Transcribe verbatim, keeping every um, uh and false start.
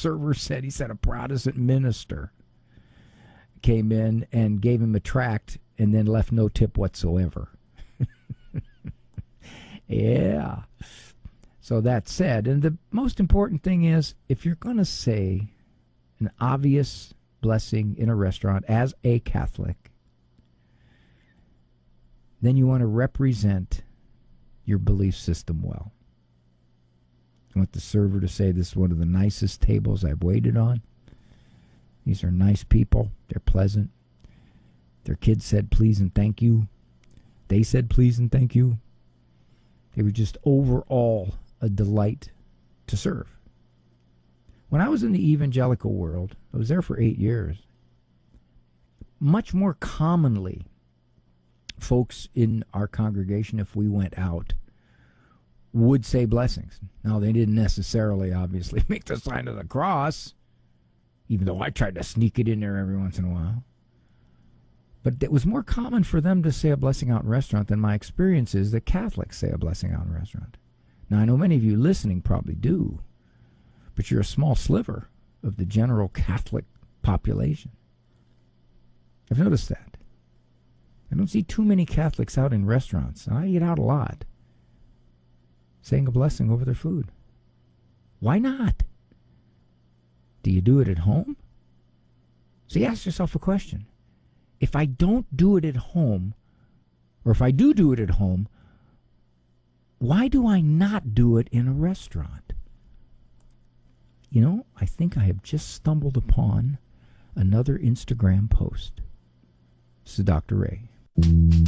server said, he said a Protestant minister came in and gave him a tract and then left no tip whatsoever. Yeah. So that said, and the most important thing is, if you're going to say an obvious blessing in a restaurant as a Catholic, then you want to represent your belief system well. You want the server to say, this is one of the nicest tables I've waited on. These are nice people. They're pleasant. Their kids said please and thank you. They said please and thank you. They were just overall a delight to serve. When I was in the evangelical world, I was there for eight years. Much more commonly, folks in our congregation, if we went out, would say blessings. Now, they didn't necessarily, obviously, make the sign of the cross, even though I tried to sneak it in there every once in a while. But it was more common for them to say a blessing out in a restaurant than my experience is that Catholics say a blessing out in a restaurant. Now, I know many of you listening probably do, but you're a small sliver of the general Catholic population. I've noticed that. I don't see too many Catholics out in restaurants, and I eat out a lot, saying a blessing over their food. Why not? Do you do it at home? So you ask yourself a question. If I don't do it at home, or if I do do it at home, why do I not do it in a restaurant? You know, I think I have just stumbled upon another Instagram post. This is Doctor Ray.